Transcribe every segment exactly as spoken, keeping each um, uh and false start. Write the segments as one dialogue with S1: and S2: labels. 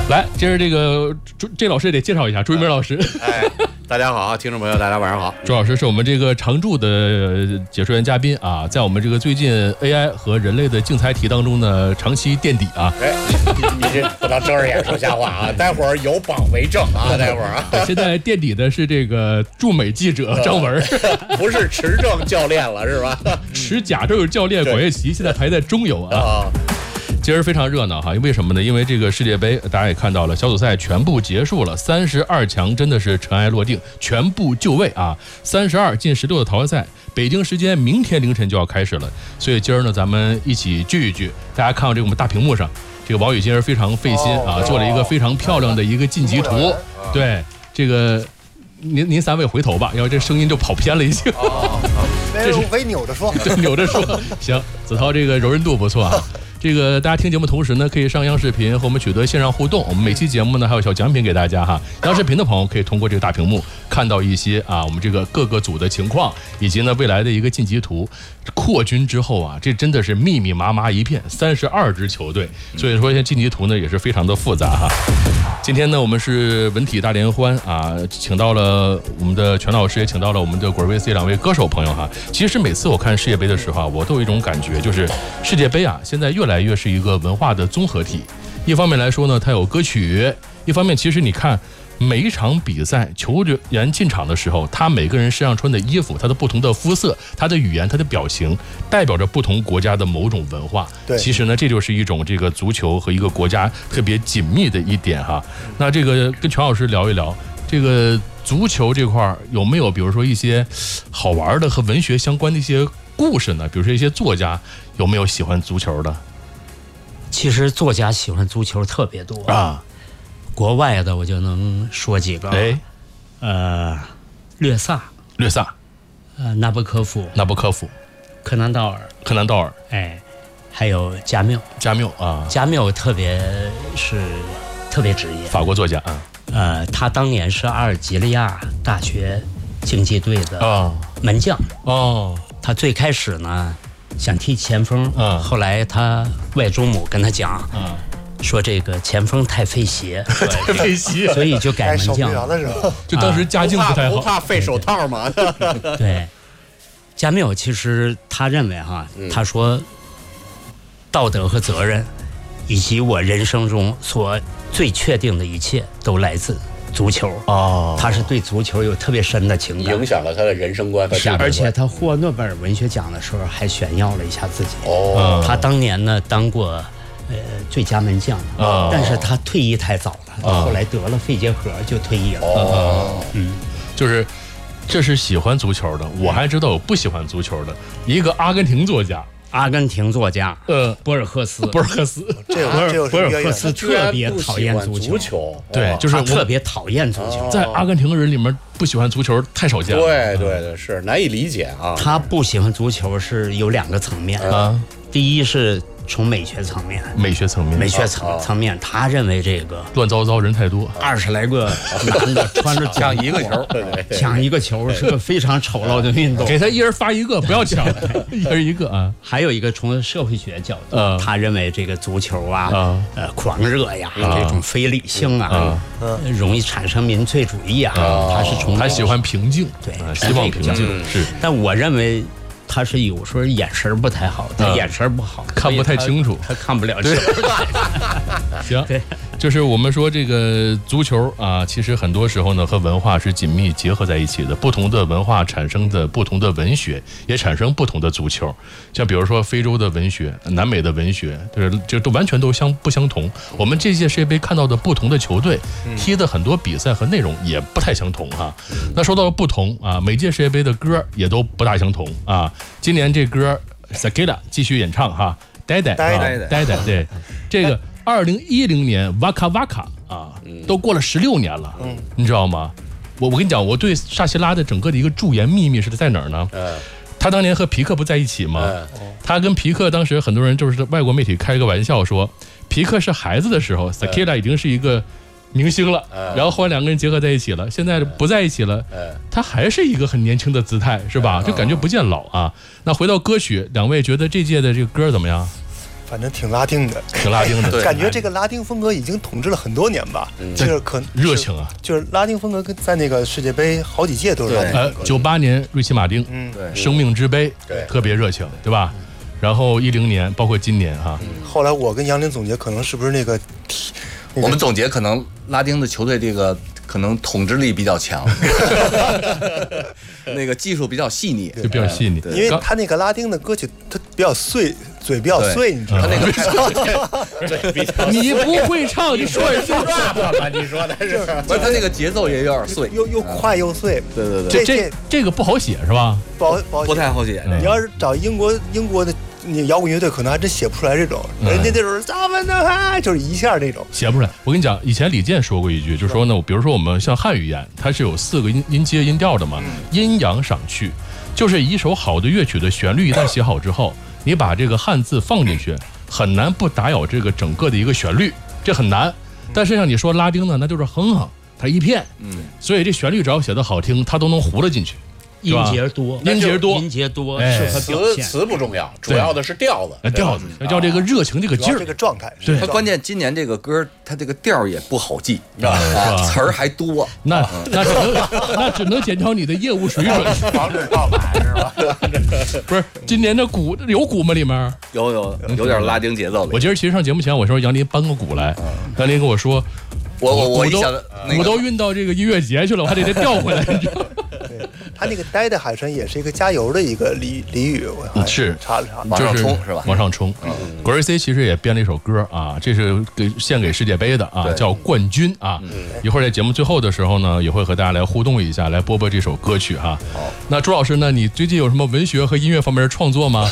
S1: 来，接着这个朱这老师得介绍一下朱一鸣老师。
S2: 哎，大家好，听众朋友，大家晚上好。
S1: 朱老师是我们这个常驻的解说员嘉宾啊，在我们这个最近 A I 和人类的竞猜题当中呢，长期垫底啊。
S2: 哎，你你这不能睁着眼说瞎话啊！待会儿有榜为证啊！待会儿啊，
S1: 现在垫底的是这个驻美记者张文，
S2: 不是持证教练了是吧？
S1: 持假证教练管乐琪现在排在中游啊。今儿非常热闹哈，为什么呢？因为这个世界杯，大家也看到了，小组赛全部结束了，三十二强真的是尘埃落定，全部就位啊！三十二进十六的淘汰赛，北京时间明天凌晨就要开始了，所以今儿呢，咱们一起聚一聚。大家看到这个我们大屏幕上，这个王宇今儿非常费心啊，做了一个非常漂亮的一个晋级图。对，这个您您三位回头吧，要不这声音就跑偏了已经。
S3: 这是微扭着说，
S1: 对，扭着说。行，子韬这个柔韧度不错啊。这个大家听节目同时呢，可以上央视频和我们取得线上互动。我们每期节目呢还有小奖品给大家哈。央视频的朋友可以通过这个大屏幕看到一些啊我们这个各个组的情况，以及呢未来的一个晋级图。扩军之后啊，这真的是密密麻麻一片，三十二支球队，所以说现在晋级图呢也是非常的复杂哈。今天呢我们是文体大联欢啊，请到了我们的全老师，也请到了我们的果儿 V C 两位歌手朋友哈。其实每次我看世界杯的时候啊，我都有一种感觉，就是世界杯啊现在越来越是一个文化的综合体。一方面来说呢，它有歌曲；一方面，其实你看每一场比赛，球员进场的时候，他每个人身上穿的衣服，他的不同的肤色，他的语言，他的表情，代表着不同国家的某种文化。
S3: 对，
S1: 其实呢，这就是一种这个足球和一个国家特别紧密的一点哈。那这个跟全老师聊一聊，这个足球这块有没有，比如说一些好玩的和文学相关的一些故事呢？比如说一些作家有没有喜欢足球的？
S4: 其实作家喜欢足球特别多
S1: 啊，
S4: 国外的我就能说几个，
S1: 哎，
S4: 呃，略萨，
S1: 略萨，
S4: 呃，纳博科夫，
S1: 纳博科夫，
S4: 柯南道尔，
S1: 柯南道尔，
S4: 哎，还有加缪，
S1: 加缪啊，
S4: 加缪特别是特别职业，
S1: 法国作家啊，
S4: 呃，他当年是阿尔及利亚大学竞技队的门将
S1: 哦，
S4: 他最开始呢想踢前锋，
S1: 嗯，
S4: 后来他外祖母跟他讲，
S1: 嗯，
S4: 说这个前锋太费鞋，
S1: 太费鞋，
S4: 所以就改门将
S3: 了。
S1: 就当时家境不太好，
S2: 不怕费手套吗？
S4: 对，加缪其实他认为哈，他说道德和责任，以及我人生中所最确定的一切，都来自足球
S1: 哦，
S4: 他是对足球有特别深的情感，
S2: 影响了他的人生观和价值观。
S4: 而且他获诺贝尔文学奖的时候还炫耀了一下自己。
S2: 哦，
S4: 他当年呢当过呃最佳门将，
S1: 哦，
S4: 但是他退役太早了，
S1: 哦，
S4: 后来得了肺结核就退役了。
S1: 哦，
S4: 嗯，
S1: 就是这是喜欢足球的，我还知道有不喜欢足球的，一个阿根廷作家。
S4: 阿根廷作家，
S1: 呃，
S4: 博尔赫斯，
S1: 博尔赫斯，
S3: 这
S4: 博尔
S3: 这
S4: 博尔赫斯特别讨厌足
S2: 球，
S4: 球
S1: 对，就是
S4: 特别讨厌足球。
S1: 在阿根廷人里面不喜欢足球太少见了，
S2: 对对对，是难以理解啊。
S4: 他不喜欢足球是有两个层面
S1: 啊，
S4: 第一是从美学层面，
S1: 美学层面，
S4: 美学层层面，他认为这个
S1: 乱糟糟人太多，
S4: 二十来个男的穿着
S2: 抢一个球，
S4: 抢一个球是个非常丑陋的运动。
S1: 给他一人发一个，不要抢，一人一个啊。
S4: 还有一个从社会学角度，
S1: 嗯，
S4: 他认为这个足球啊，
S1: 嗯、
S4: 呃，狂热呀，嗯、这种非理性啊，
S1: 嗯、
S4: 容易产生民粹主义啊。
S1: 嗯、
S4: 他是从
S1: 他喜欢平静，
S4: 对，
S1: 嗯、希望平静、嗯、是。
S4: 但我认为。他是有时候眼神不太好，他眼神不好，
S1: 嗯、看不太清楚，
S4: 他看不了球。
S1: 行，对，就是我们说这个足球啊，其实很多时候呢和文化是紧密结合在一起的。不同的文化产生的不同的文学，也产生不同的足球。像比如说非洲的文学、南美的文学，就是就都完全都相不相同。我们这届世界杯看到的不同的球队踢的很多比赛和内容也不太相同哈。那说到了不同啊，每届世界杯的歌也都不大相同啊。今年这歌 Sakila 继续演唱哈，呆呆呆呆呆呆，对，这个二零一零年 Waka Waka 啊，都过了十六年了，嗯，你知道吗？我我跟你讲，我对沙希拉的整个的一个驻颜秘密是在哪儿呢？嗯，他当年和皮克不在一起吗？嗯，他跟皮克当时很多人就是外国媒体开个玩笑说，皮克是孩子的时候 ，Sakila 已经是一个明星了，然后后来两个人结合在一起了，现在不在一起了，他还是一个很年轻的姿态，是吧？就感觉不见老啊。那回到歌曲，两位觉得这届的这个歌怎么样？
S3: 反正挺拉丁的，
S1: 挺拉丁的，
S3: 感觉这个拉丁风格已经统治了很多年吧，嗯、就是可
S1: 热情啊，
S3: 就是拉丁风格跟在那个世界杯好几届都是拉丁风格。
S1: 呃，九八年瑞奇马丁，嗯，对，生命之杯，对，特别热情，对吧？然后一零年，包括今年哈、嗯，
S3: 后来我跟杨林总结，可能是不是那个，
S2: 那个、我们总结可能拉丁的球队这个。可能统治力比较强，那个技术比较细腻，
S1: 就比较细腻。
S3: 因为他那个拉丁的歌曲，他比较碎，嘴比较碎，你知道吗？
S2: 他那个
S1: 对比较，你不会唱，你说也是
S2: rap 吧？你说的是，不是他那个节奏也有点碎，
S3: 又又快又碎。
S2: 对对对，
S1: 这这这个不好写是吧？
S3: 不好不好
S2: 不太好写。
S3: 你要是找英国英国的。你摇滚乐队可能还真写不出来这种，嗯、人家那种咱们的哈，就是一下这种
S1: 写不出来。我跟你讲，以前李健说过一句，就是说呢，比如说我们像汉语言，它是有四个音音阶音调的嘛，嗯、阴阳赏去，就是一首好的乐曲的旋律一旦写好之后，你把这个汉字放进去，很难不打扰这个整个的一个旋律，这很难。但是像你说拉丁呢，那就是哼哼，它一片，嗯，所以这旋律只要写得好听，它都能糊了进去。
S4: 音节多，
S1: 音节多，
S4: 音节多，
S2: 适合表现。词不重要，主要的是调子，
S1: 调子要叫这个热情，这个劲儿，
S3: 这个状态。
S1: 对，
S2: 它关键今年这个歌，它这个调也不好记，是吧？词儿还多，
S1: 那那只能那只能检讨你的业务水准，
S2: 防止盗版是吧？
S1: 不是，今年的鼓有鼓吗？里面
S2: 有有有点拉丁节奏。
S1: 我今儿其实上节目前，我说杨林搬个鼓来，杨林跟我说，
S2: 我我我
S1: 都鼓都运到这个音乐节去了，我还得再调回来，你知道吗？
S3: 他那个呆的海参也是一个加油的一个俚俚语，我
S1: 是
S3: 查了查，
S2: 往上冲是吧？
S1: 往上冲。国瑞 C 其实也编了一首歌啊，这是给献给世界杯的啊，叫《冠军》啊。一会儿在节目最后的时候呢，也会和大家来互动一下，来播播这首歌曲哈。好，那朱老师呢，你最近有什么文学和音乐方面的创作吗？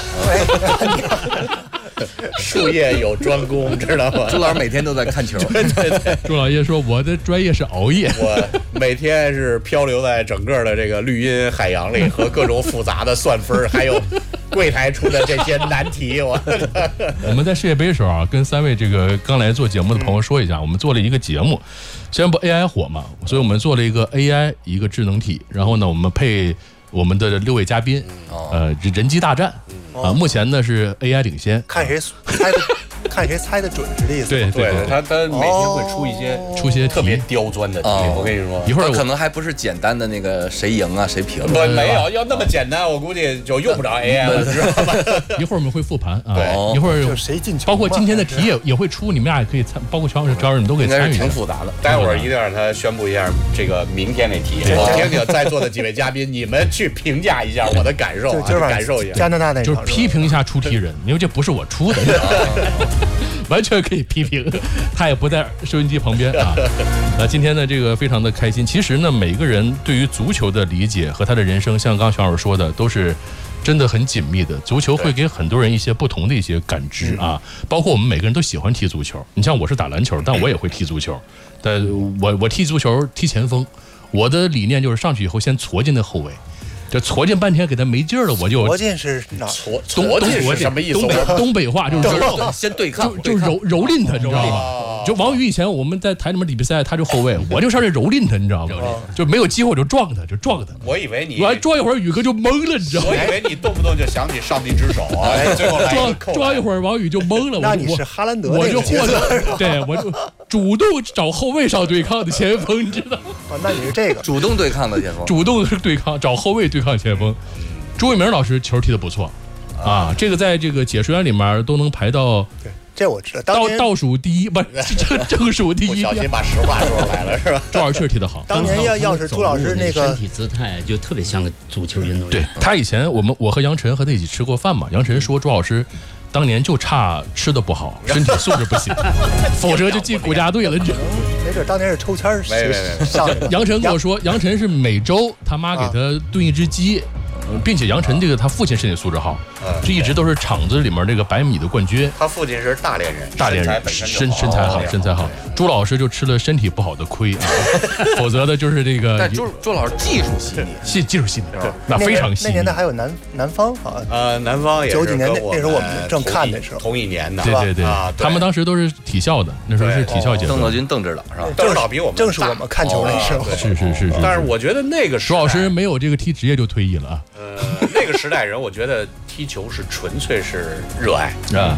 S2: 术业有专攻，知道吗？朱老师每天都在看球。对对对，
S1: 朱老爷说我的专业是熬夜，
S2: 我每天是漂流在整个的这个绿茵海洋里，和各种复杂的算分，还有柜台出的这些难题。我
S1: 我们在世界杯的时候啊，跟三位这个刚来做节目的朋友说一下，我们做了一个节目，现在不 A I 火嘛，所以我们做了一个 A I 一个智能体，然后呢，我们配我们的六位嘉宾，呃，人机大战。啊，目前呢是 A I 领先，
S3: 看谁猜的，看谁猜的准是这意思。
S1: 对对对，
S2: 他他每天会出一些
S1: 出些
S2: 特别刁钻的题，我跟你说，
S1: 一会儿
S2: 可能还不是简单的那个谁赢啊谁平，不没有，要那么简单，我估计就用不着 A I 了，知道吗？
S1: 一会儿我们会复盘啊，
S2: 对，
S1: 一会儿
S3: 谁进球，
S1: 包括今天的题也也会出，你们俩也可以参，包括乔老师、乔老师你都可以参与，
S2: 挺复杂的。待会儿一定让他宣布一下这个明天那题，我听听在座的几位嘉宾，你们去评价一下我的感受啊，感受一下
S3: 加拿大那
S1: 就是批评一下出题人，因为这不是我出的，完全可以批评，他也不在收音机旁边啊。那今天呢，这个非常的开心。其实呢，每个人对于足球的理解和他的人生，像刚刚小老师说的，都是真的很紧密的。足球会给很多人一些不同的一些感知啊，包括我们每个人都喜欢踢足球。你像我是打篮球，但我也会踢足球，但我我踢足球踢前锋，我的理念就是上去以后先戳进那后卫。这搓进半天给他没劲儿了，我就
S3: 搓进是哪？
S2: 搓搓进是什么意思？
S1: 东北东北话就是
S2: 先对抗，
S1: 就就蹂蹂躏他，你知道吗？就王宇以前我们在台里面比赛，他就后卫，我就上这蹂躏他，你知道吗？就没有机会我就撞他，就撞他。
S2: 我以为你，
S1: 我还撞一会儿，宇哥就懵了，你知道吗？
S2: 我以为你动不动就想起上帝之手啊，最后
S1: 撞撞一会儿，王宇就懵了。
S3: 那你是哈兰德，
S1: 我就获得，对我就主动找后卫上对抗的前锋，你知道吗？
S3: 那你是这个
S2: 主动对抗的前锋，
S1: 主动是对抗，找后卫对抗前锋。朱伟明老师球踢得不错啊，这个在这个解说员里面都能排到，
S3: 对，这我知道，
S1: 倒倒数第一，不是正正数第一。
S2: 不小心把实话说出来了，是吧？
S1: 朱老师确实踢得好。
S3: 当年要要是朱老师那个
S4: 身体姿态就特别像个足球运动员。
S1: 对他以前我们我和杨晨和他一起吃过饭嘛，杨晨说朱老师当年就差吃的不好，身体素质不行，否则就进国家队了。你知道吗？
S3: 没准当年是抽签儿上的。
S1: 杨晨跟我说，杨晨是每周他妈给他炖一只鸡。并且杨晨这个他父亲身体素质好，这一直都是厂子里面这个百米的冠军。
S2: 他父亲是大连人，
S1: 大连人身身材好，身材好。朱老师就吃了身体不好的亏啊，否则的就是这个。
S2: 但朱朱老师技术细腻，
S1: 技技术细腻，那非常细腻。
S3: 那年代还有南南方啊，
S2: 呃，南方也是
S3: 九几年那那时候我们正看的时候，
S2: 同一年的，
S1: 对对对，他们当时都是体校的，那时候是体校节奏。
S2: 邓德军、邓指导是吧？
S3: 邓
S2: 指导比我们
S3: 正是我们看球那时候，
S1: 是是是是。
S2: 但是我觉得那个
S1: 朱老师没有这个踢职业就退役了啊。
S2: 呃，那个时代人，我觉得踢球是纯粹是热爱
S1: 啊，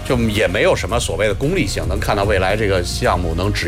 S2: 就也没有什么所谓的功利性，能看到未来这个项目能指